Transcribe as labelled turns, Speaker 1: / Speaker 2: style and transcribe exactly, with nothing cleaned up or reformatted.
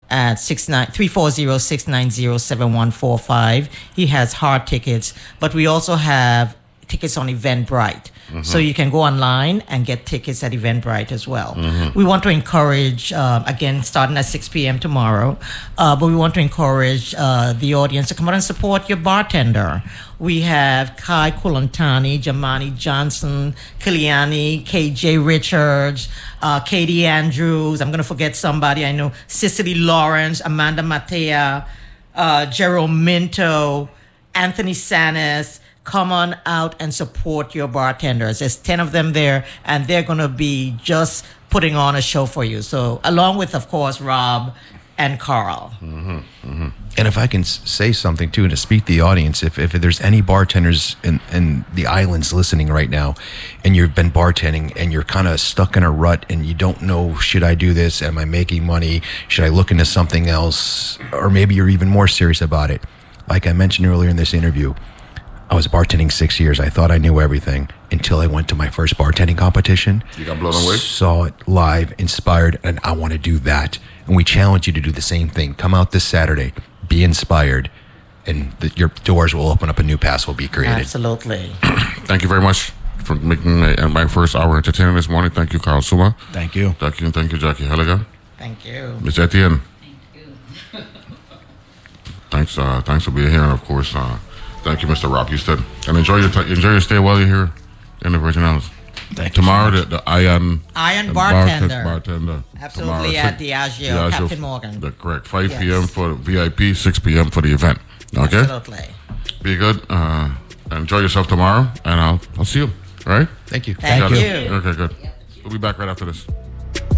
Speaker 1: at three four zero, six nine zero, seven one four five. He has hard tickets, but we also have tickets on Eventbrite. Mm-hmm. So you can go online and get tickets at Eventbrite as well. Mm-hmm. We want to encourage, uh, again, starting at six p.m. tomorrow, uh, but we want to encourage uh, the audience to come out and support your bartender. We have Kai Kulantani, Jamani Johnson, Kiliani, K J Richards, uh, Katie Andrews. I'm going to forget somebody I know. Cicely Lawrence, Amanda Matea, uh, Gerald Minto, Anthony Sanis. Come on out and support your bartenders. There's ten of them there, and they're going to be just putting on a show for you. So, along with, of course, Rob and Carl.
Speaker 2: Mm-hmm, mm-hmm. And if I can say something, too, to speak to the audience, if, if there's any bartenders in, in the islands listening right now, and you've been bartending, and you're kind of stuck in a rut, and you don't know, should I do this? Am I making money? Should I look into something else? Or maybe you're even more serious about it. Like I mentioned earlier in this interview, I was bartending six years. I thought I knew everything until I went to my first bartending competition.
Speaker 3: You got blown away?
Speaker 2: Saw it live, inspired, and I want to do that. And we challenge you to do the same thing. Come out this Saturday, be inspired, and the, your doors will open up. A new path will be created.
Speaker 1: Absolutely.
Speaker 3: Thank you very much for making my, my first hour entertaining this morning. Thank you, Carl Suma.
Speaker 2: Thank you.
Speaker 3: Thank you, and thank you, Jackie Helliger.
Speaker 1: Thank you.
Speaker 3: Miz Etienne. Thank you. thanks, uh, thanks for being here, and of course, uh, thank you, Mister Rob Houston. And enjoy your t- enjoy your stay while you're here in the Virgin Islands.
Speaker 2: Thank
Speaker 3: Tomorrow,
Speaker 2: you.
Speaker 3: the, the Iron
Speaker 1: Iron Bartender.
Speaker 3: bartender.
Speaker 1: Absolutely,
Speaker 3: Tomorrow,
Speaker 1: at Diageo, Diageo, Captain Morgan.
Speaker 3: The, correct. five p.m. for the V I P, six p.m. for the event. Okay?
Speaker 1: Absolutely.
Speaker 3: Be good. Uh, enjoy yourself tomorrow, and I'll I'll see you. All right?
Speaker 2: Thank you.
Speaker 1: Thank you.
Speaker 3: Okay, good. We'll be back right after this.